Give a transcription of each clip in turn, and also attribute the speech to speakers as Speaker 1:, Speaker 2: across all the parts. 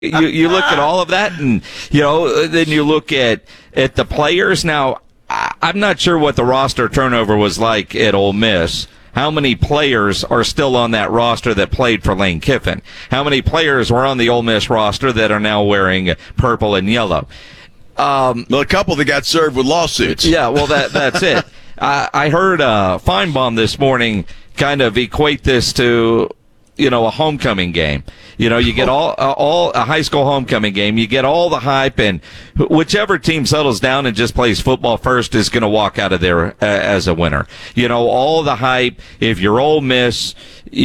Speaker 1: You look at all of that, and then you look at the players. Now, I'm not sure what the roster turnover was like at Ole Miss. How many players are still on that roster that played for Lane Kiffin? How many players were on the Ole Miss roster that are now wearing purple and yellow?
Speaker 2: Well, a couple that got served with lawsuits.
Speaker 1: Yeah, well, that's it. I heard Feinbaum this morning kind of equate this to, a homecoming game. You get all a high school homecoming game. You get all the hype, and whichever team settles down and just plays football first is going to walk out of there as a winner. All the hype. If you're Ole Miss,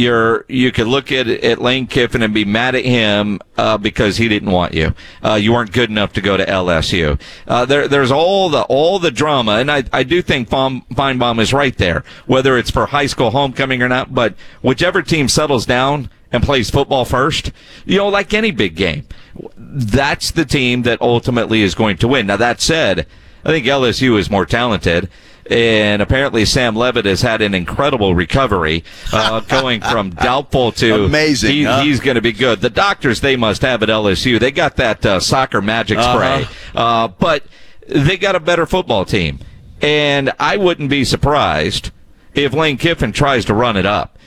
Speaker 1: you could look at Lane Kiffin and be mad at him because he didn't want you. You weren't good enough to go to LSU. There's all the drama, and I do think Feinbaum is right there, whether it's for high school homecoming or not. But whichever team settles down and plays football first, like any big game, that's the team that ultimately is going to win. Now, that said, I think LSU is more talented, and apparently Sam Levitt has had an incredible recovery, going from doubtful to
Speaker 2: amazing.
Speaker 1: He's going to be good. The doctors they must have at LSU, they got that soccer magic spray, but they got a better football team, and I wouldn't be surprised if Lane Kiffin tries to run it up,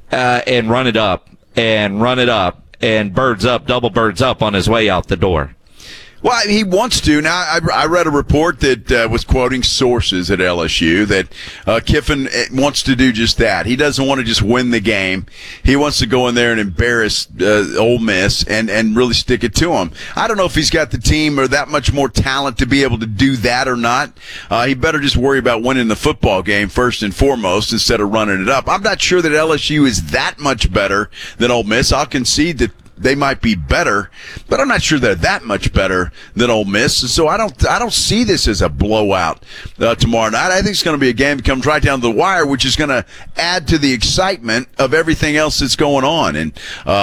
Speaker 1: and run it up, and run it up, and double birds up on his way out the door.
Speaker 2: Well, he wants to. Now, I read a report that was quoting sources at LSU that Kiffin wants to do just that. He doesn't want to just win the game. He wants to go in there and embarrass Ole Miss and really stick it to him. I don't know if he's got the team or that much more talent to be able to do that or not. He better just worry about winning the football game first and foremost instead of running it up. I'm not sure that LSU is that much better than Ole Miss. I'll concede that they might be better, but I'm not sure they're that much better than Ole Miss. So I don't see this as a blowout tomorrow night. I think it's going to be a game that comes right down to the wire, which is going to add to the excitement of everything else that's going on. And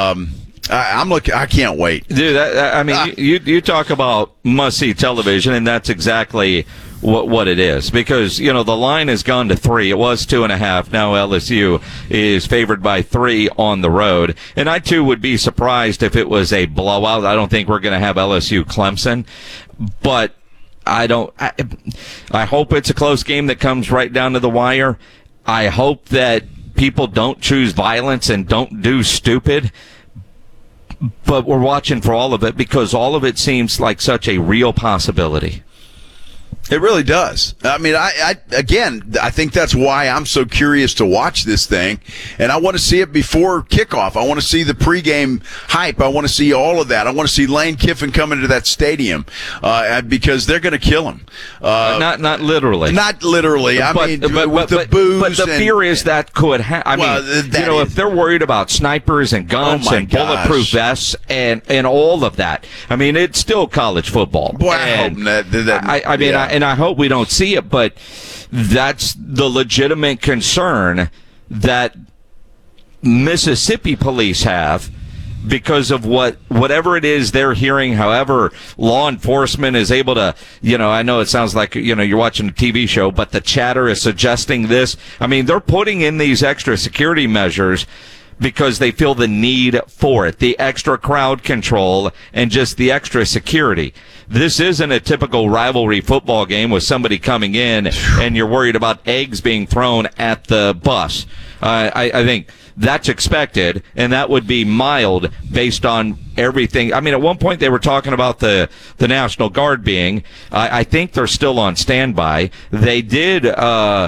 Speaker 2: I can't wait,
Speaker 1: dude. You talk about must-see television, and that's exactly what it is, because the line has gone to 3. It was 2.5. Now LSU is favored by 3 on the road, and I too would be surprised if it was a blowout. I don't think we're going to have LSU Clemson, but I hope it's a close game that comes right down to the wire. I hope that people don't choose violence and don't do stupid. But we're watching for all of it, because all of it seems like such a real possibility.
Speaker 2: It really does. I mean, I think that's why I'm so curious to watch this thing, and I want to see it before kickoff. I want to see the pregame hype. I want to see all of that. I want to see Lane Kiffin come into that stadium because they're going to kill him.
Speaker 1: Not literally.
Speaker 2: Not literally. With the booze.
Speaker 1: But the fear is that could happen. If they're worried about snipers and guns and bulletproof vests and all of that, it's still college football.
Speaker 2: Boy, I hope that.
Speaker 1: And I hope we don't see it, but that's the legitimate concern that Mississippi police have because of whatever it is they're hearing, however law enforcement is able to, I know it sounds like, you're watching a TV show, but the chatter is suggesting this. They're putting in these extra security measures because they feel the need for it, the extra crowd control and just the extra security. This isn't a typical rivalry football game with somebody coming in and you're worried about eggs being thrown at the bus. I think that's expected, and that would be mild based on everything. At one point they were talking about the National Guard being, I think they're still on standby. They did, they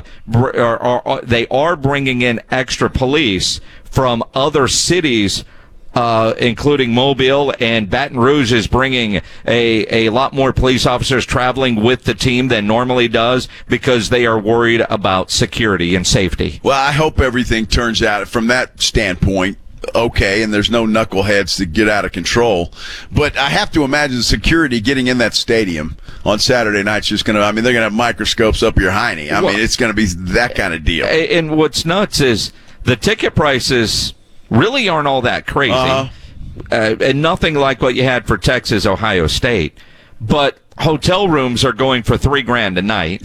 Speaker 1: are bringing in extra police from other cities, including Mobile, and Baton Rouge is bringing a lot more police officers traveling with the team than normally does because they are worried about security and safety.
Speaker 2: Well, I hope everything turns out from that standpoint okay, and there's no knuckleheads that get out of control. But I have to imagine security getting in that stadium on Saturday night's just going to, they're going to have microscopes up your hiney. It's going to be that kind of deal.
Speaker 1: And what's nuts is the ticket prices really aren't all that crazy, and nothing like what you had for Texas, Ohio State. But hotel rooms are going for $3,000 a night.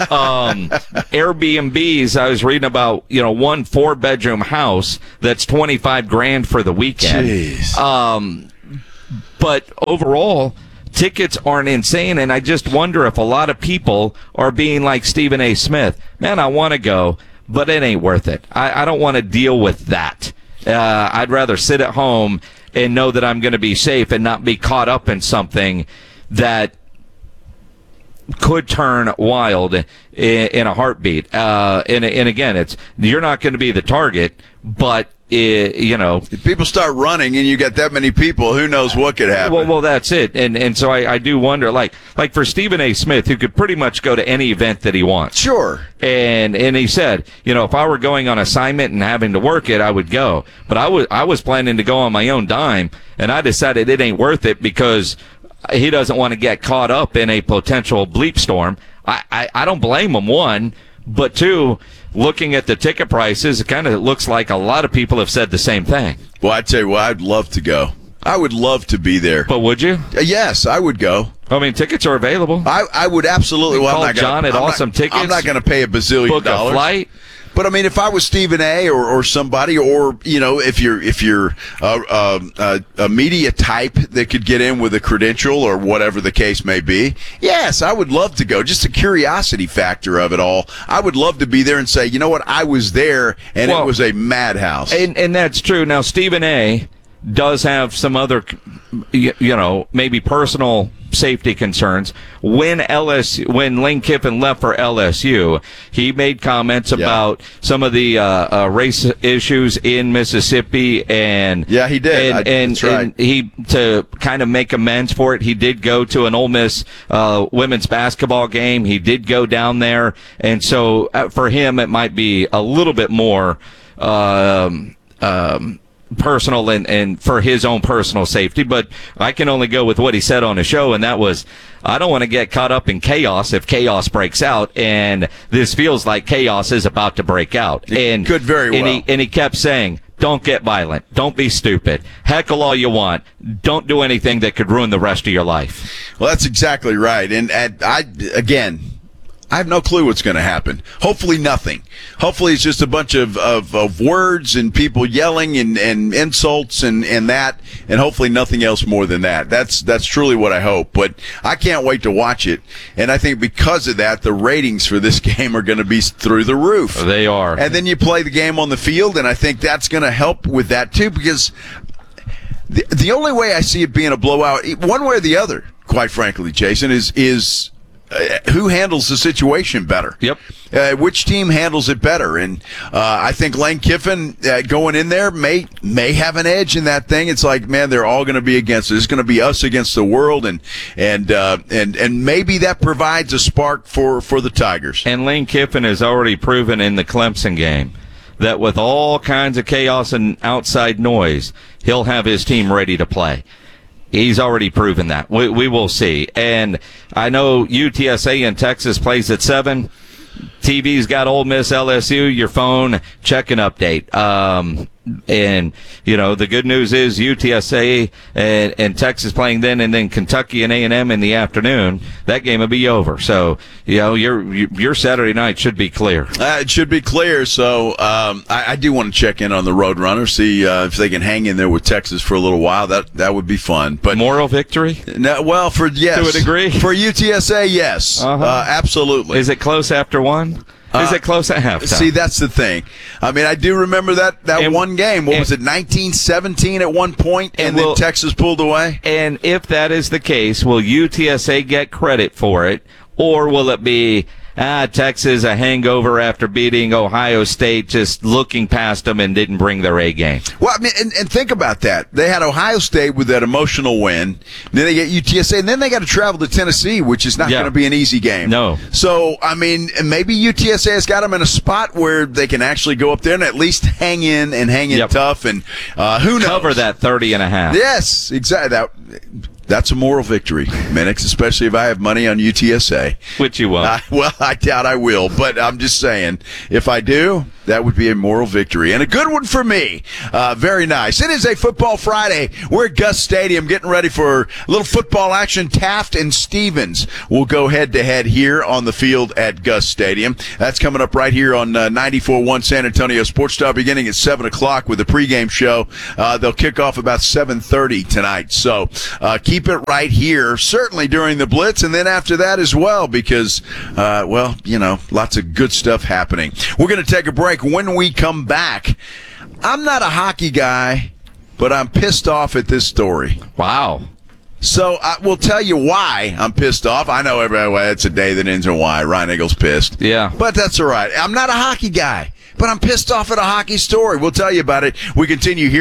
Speaker 1: Airbnbs, I was reading about, 1 4-bedroom house that's $25,000 for the weekend.
Speaker 2: Jeez.
Speaker 1: But overall, tickets aren't insane, and I just wonder if a lot of people are being like Stephen A. Smith. Man, I want to go, but it ain't worth it. I don't want to deal with that. I'd rather sit at home and know that I'm going to be safe and not be caught up in something that could turn wild in a heartbeat. And again, you're not going to be the target, but if
Speaker 2: people start running and you got that many people, who knows what could happen.
Speaker 1: Well, that's it. And so I do wonder, like for Stephen A. Smith, who could pretty much go to any event that he wants.
Speaker 2: Sure.
Speaker 1: And he said, if I were going on assignment and having to work it, I would go. But I was planning to go on my own dime, and I decided it ain't worth it because he doesn't want to get caught up in a potential bleep storm. I don't blame him, one, but two, looking at the ticket prices, it kind of looks like a lot of people have said the same thing.
Speaker 2: Well, I tell you what, I'd love to go. I would love to be there.
Speaker 1: But would you?
Speaker 2: Yes, I would go.
Speaker 1: I mean, tickets are available.
Speaker 2: I would absolutely. Well,
Speaker 1: call John at Awesome Tickets.
Speaker 2: I'm not going to pay $1 bazillion.
Speaker 1: Book a flight.
Speaker 2: But I mean, if I was Stephen A. or somebody, or if you're a media type that could get in with a credential or whatever the case may be, yes, I would love to go. Just the curiosity factor of it all. I would love to be there and say, you know what, I was there and it was a madhouse.
Speaker 1: And that's true. Now, Stephen A. does have some other, maybe personal safety concerns. When Lane Kiffin left for LSU, he made comments about some of the race issues in Mississippi, and
Speaker 2: yeah, he did.
Speaker 1: And,
Speaker 2: that's right.
Speaker 1: And he, to kind of make amends for it, he did go to an Ole Miss women's basketball game. He did go down there, and so for him, it might be a little bit more personal and for his own personal safety, but I can only go with what he said on the show, and that was, I don't want to get caught up in chaos if chaos breaks out, and this feels like chaos is about to break out.
Speaker 2: And could very well.
Speaker 1: And he kept saying, don't get violent. Don't be stupid. Heckle all you want. Don't do anything that could ruin the rest of your life.
Speaker 2: Well, that's exactly right. And I have no clue what's going to happen. Hopefully nothing. Hopefully it's just a bunch of words and people yelling and insults and that, and hopefully nothing else more than that. That's truly what I hope. But I can't wait to watch it. And I think because of that, the ratings for this game are going to be through the roof.
Speaker 1: They are.
Speaker 2: And then you play the game on the field, and I think that's going to help with that too, because the only way I see it being a blowout, one way or the other, quite frankly, Jason, is who handles the situation better?
Speaker 1: Yep.
Speaker 2: Which team handles it better? And I think Lane Kiffin going in there may have an edge in that thing. It's like, man, they're all going to be against it. It's going to be us against the world, and maybe that provides a spark for the Tigers.
Speaker 1: And Lane Kiffin has already proven in the Clemson game that with all kinds of chaos and outside noise, he'll have his team ready to play. He's already proven that. We will see. And I know UTSA in Texas plays at 7. TV's got Ole Miss, LSU, your phone, check an update. And, the good news is UTSA and Texas playing then, and then Kentucky and A&M in the afternoon. That game will be over. So, your Saturday night should be clear.
Speaker 2: It should be clear. So, I do want to check in on the Roadrunners, see if they can hang in there with Texas for a little while. That would be fun. But
Speaker 1: moral victory?
Speaker 2: No, well, to
Speaker 1: a degree?
Speaker 2: For UTSA, yes. Absolutely.
Speaker 1: Is it close after one? Is it close at halftime?
Speaker 2: See, that's the thing. I mean, I do remember that one game. What was it, 1917 at one point, and then Texas pulled away?
Speaker 1: And if that is the case, will UTSA get credit for it, or will it be, Texas, a hangover after beating Ohio State, just looking past them and didn't bring their A game?
Speaker 2: Well, I mean, and think about that. They had Ohio State with that emotional win. Then they get UTSA, and then they got to travel to Tennessee, which is not going to be an easy game.
Speaker 1: No.
Speaker 2: So, I mean, maybe UTSA has got them in a spot where they can actually go up there and at least hang in tough, and who knows?
Speaker 1: Cover that 30.5.
Speaker 2: Yes, exactly. That's a moral victory, Minix, especially if I have money on UTSA.
Speaker 1: Which you won't.
Speaker 2: Well, I doubt I will, but I'm just saying, if I do, That would be a moral victory, and a good one for me. Very nice. It is a Football Friday. We're at Gus Stadium getting ready for a little football action. Taft and Stevens will go head-to-head here on the field at Gus Stadium. That's coming up right here on 94.1 San Antonio Sports Star, beginning at 7 o'clock with the pregame show. They'll kick off about 7:30 tonight, so keep it right here, certainly during the Blitz, and then after that as well, because, lots of good stuff happening. We're going to take a break. When we come back, I'm not a hockey guy, but I'm pissed off at this story.
Speaker 1: Wow.
Speaker 2: So I will tell you why I'm pissed off. I know everybody, well, it's a day that ends in Y. Ryan Eagle's pissed.
Speaker 1: Yeah.
Speaker 2: But that's all right. I'm not a hockey guy, but I'm pissed off at a hockey story. We'll tell you about it. We continue here.